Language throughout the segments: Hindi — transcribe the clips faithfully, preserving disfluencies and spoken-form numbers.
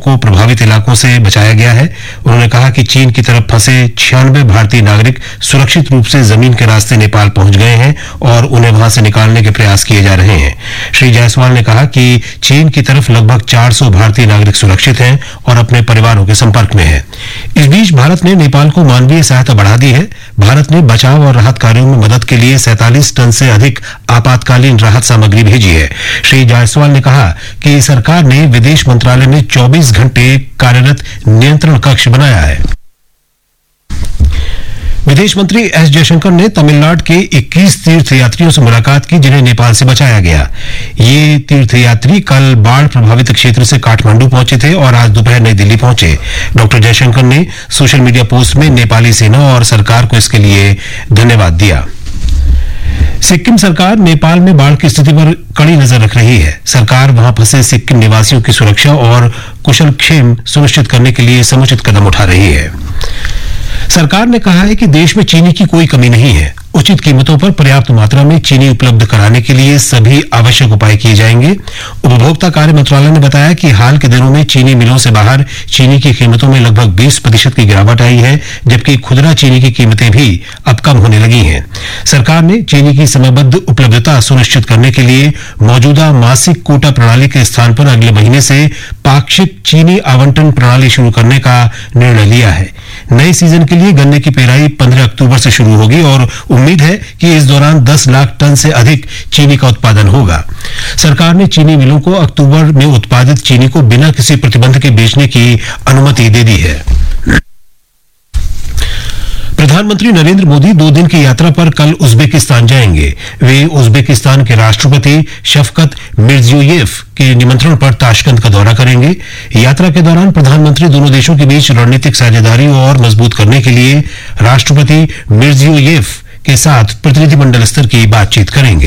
को प्रभावित इलाकों से बचाया गया है। उन्होंने कहा कि चीन की तरफ फंसे छियानवे भारतीय नागरिक सुरक्षित रूप से जमीन के रास्ते नेपाल पहुंच गए हैं और उन्हें वहां से निकालने के प्रयास किए जा रहे हैं। श्री जायसवाल ने कहा कि चीन की तरफ लगभग चार सौ भारतीय नागरिक सुरक्षित हैं और अपने परिवारों के संपर्क में हैं। इस बीच भारत ने नेपाल को मानवीय सहायता बढ़ा दी है। भारत ने बचाव और राहत कार्यों में मदद के लिए सैंतालीस टन से अधिक आपातकालीन राहत सामग्री भेजी है। श्री जायसवाल ने कहा कि सरकार ने विदेश मंत्रालय में चौबीस घंटे कार्यरत नियंत्रण कक्ष बनाया है। विदेश मंत्री एस जयशंकर ने तमिलनाडु के इक्कीस तीर्थयात्रियों से मुलाकात की जिन्हें नेपाल से बचाया गया। ये तीर्थयात्री कल बाढ़ प्रभावित क्षेत्र से काठमांडू पहुंचे थे और आज दोपहर नई दिल्ली पहुंचे। डॉक्टर जयशंकर ने सोशल मीडिया पोस्ट में नेपाली सेना और सरकार को इसके लिए धन्यवाद दिया। सिक्किम सरकार नेपाल में बाढ़ की स्थिति पर कड़ी नजर रख रही है। सरकार वहां फंसे सिक्किम निवासियों की सुरक्षा और कुशलक्षेम सुनिश्चित करने के लिए समुचित कदम उठा रही है। सरकार ने कहा है कि देश में चीनी की कोई कमी नहीं है। उचित कीमतों पर पर्याप्त मात्रा में चीनी उपलब्ध कराने के लिए सभी आवश्यक उपाय किए जाएंगे। उपभोक्ता कार्य मंत्रालय ने बताया कि हाल के दिनों में चीनी मिलों से बाहर चीनी की कीमतों में लगभग बीस प्रतिशत की गिरावट आई है, जबकि खुदरा चीनी की कीमतें भी अब कम होने लगी हैं। सरकार ने चीनी की समयबद्ध उपलब्धता सुनिश्चित करने के लिए मौजूदा मासिक कोटा प्रणाली के स्थान पर अगले महीने से पाक्षिक चीनी आवंटन प्रणाली शुरू करने का निर्णय लिया है। नए सीजन के लिए गन्ने की पेराई पंद्रह अक्टूबर से शुरू होगी और उम्मीद है कि इस दौरान दस लाख टन से अधिक चीनी का उत्पादन होगा। सरकार ने चीनी मिलों को अक्टूबर में उत्पादित चीनी को बिना किसी प्रतिबंध के बेचने की अनुमति दे दी है। प्रधानमंत्री नरेंद्र मोदी दो दिन की यात्रा पर कल उज्बेकिस्तान जाएंगे। वे उज्बेकिस्तान के राष्ट्रपति शफकत मिर्जियोयेव के निमंत्रण पर ताशकंद का दौरा करेंगे। यात्रा के दौरान प्रधानमंत्री दोनों देशों के बीच रणनीतिक साझेदारी और मजबूत करने के लिए राष्ट्रपति मिर्जियोयेव के साथ प्रतिनिधिमंडल स्तर की बातचीत करेंगे।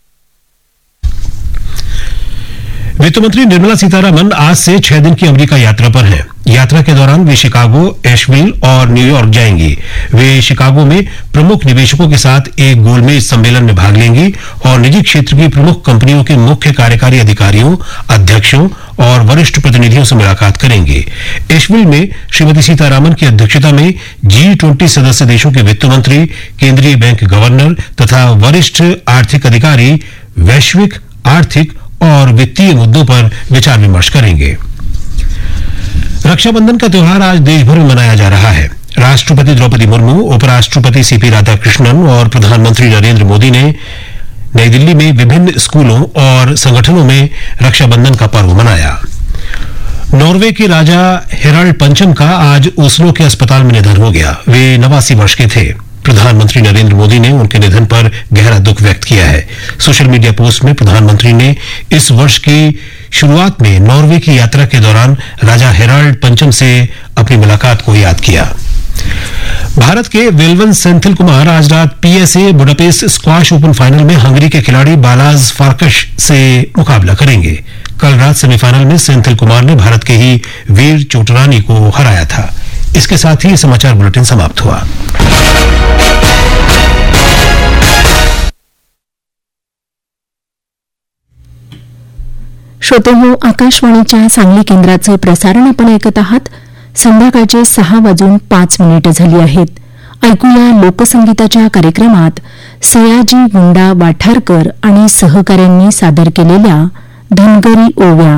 वित्त मंत्री निर्मला सीतारामन आज से छह दिन की अमेरिका यात्रा पर हैं। यात्रा के दौरान वे शिकागो, एशविल और न्यूयॉर्क जाएंगी। वे शिकागो में प्रमुख निवेशकों के साथ एक गोलमेज सम्मेलन में भाग लेंगी और निजी क्षेत्र की प्रमुख कंपनियों के मुख्य कार्यकारी अधिकारियों, अध्यक्षों और वरिष्ठ प्रतिनिधियों से मुलाकात करेंगे। एशविल में श्रीमती सीतारामन की अध्यक्षता में जी ट्वेंटी सदस्य देशों के वित्त मंत्री, केंद्रीय बैंक गवर्नर तथा वरिष्ठ आर्थिक अधिकारी वैश्विक आर्थिक और वित्तीय मुद्दों पर विचार विमर्श करेंगे। रक्षाबंधन का त्यौहार आज देश भर में मनाया जा रहा है। राष्ट्रपति द्रौपदी मुर्मू, उपराष्ट्रपति सीपी राधाकृष्णन और प्रधानमंत्री नरेंद्र मोदी ने नई दिल्ली में विभिन्न स्कूलों और संगठनों में रक्षाबंधन का पर्व मनाया। नॉर्वे के राजा हेराल्ड पंचम का आज ओस्लो के अस्पताल में निधन हो गया। वे नवासी वर्ष के थे। प्रधानमंत्री नरेंद्र मोदी ने उनके निधन पर गहरा दुख व्यक्त किया है। सोशल मीडिया पोस्ट में प्रधानमंत्री ने इस वर्ष की शुरुआत में नॉर्वे की यात्रा के दौरान राजा हेराल्ड पंचम से अपनी मुलाकात को याद किया। भारत के वेलवन सेंथिल कुमार आज रात PSA Budapest squash open final में हंगरी के खिलाड़ी बालाज फारकश से मुकाबला करेंगे। कल रात सेमीफाइनल में सेंथिल कुमार ने भारत के ही वीर चोटरानी को हराया था। इसके साथ ही समाचार बुलेटिन समाप्त हुआ। श्रोतेहो, आकाशवाणीच्या सांगली केंद्राचं प्रसारण आपण ऐकत आहात। संध्याकाळचे सहा वाजून पाच मिनिटं झाली आहेत। ऐकूया लोकसंगीताच्या कार्यक्रमात सयाजी गुंडा वाठारकर आणि सहकाऱ्यांनी सादर केलेल्या धनगरी ओव्या।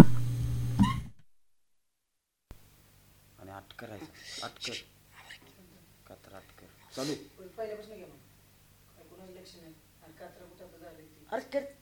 अरे